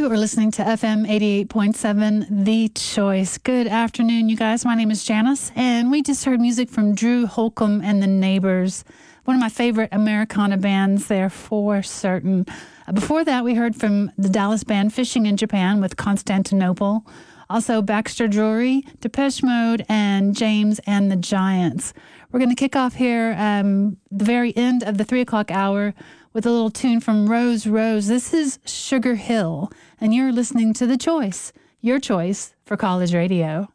You are listening to FM 88.7, The Choice. Good afternoon, you guys. My name is Janice, and we just heard music from Drew Holcomb and the Neighbors, one of my favorite Americana bands there for certain. Before that, we heard from the Dallas band Fishing in Japan with Constantinople. Also, Baxter Drury, Depeche Mode, and James and the Giants. We're going to kick off here the very end of the 3 o'clock hour with a little tune from Rose Rose. This is Sugar Hill, and you're listening to The Choice, your choice for college radio.